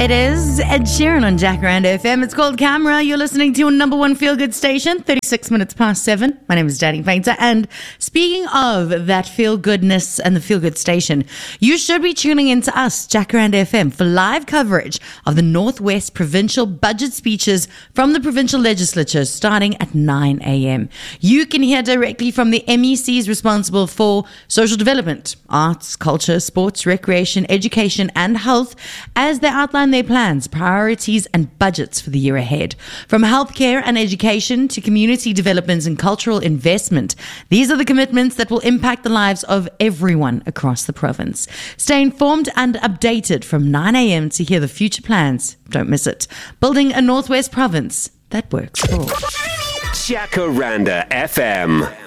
It is Ed Sheeran on Jacaranda FM. It's called Camera. You're listening to a number one feel-good station, 36 minutes past 7. My name is Danny Painter. And speaking of that feel-goodness and the feel-good station, you should be tuning in to us, Jacaranda FM, for live coverage of the Northwest provincial budget speeches from the provincial legislature starting at 9 a.m. You can hear directly from the MECs responsible for social development, arts, culture, sports, recreation, education, and health as they outline their plans, priorities, and budgets for the year ahead. From healthcare and education to community development and cultural investment, these are the commitments that will impact the lives of everyone across the province. Stay informed and updated from 9 a.m. to hear the future plans. Don't miss it. Building a Northwest province that works for all. Jacaranda FM.